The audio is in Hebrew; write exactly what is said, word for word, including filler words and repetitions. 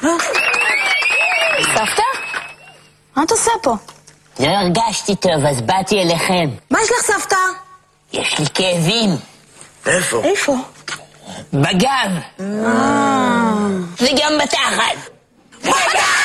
סבתא? מה את עושה פה? לא הרגשתי טוב, אז באתי אליכם. מה יש לך, סבתא? יש לי כאבים. איפה? איפה? בגב. וגם בתחת.